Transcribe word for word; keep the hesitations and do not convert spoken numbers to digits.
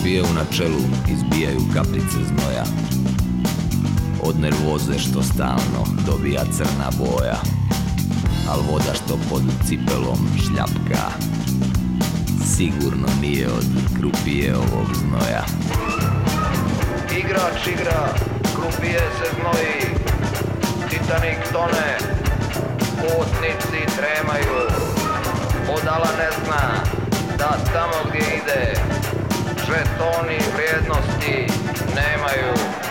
krupije u načelu izbijaju kapljice znoja od nervoze što stalno dobija crna boja, al voda što pod cipelom šljapka sigurno nije od krupije ovog znoja. Igrač igra, krupije se znoji, Titanik tone, putnici tremaju, Odala ne zna da tamo gdje ide žetoni vrijednosti nemaju.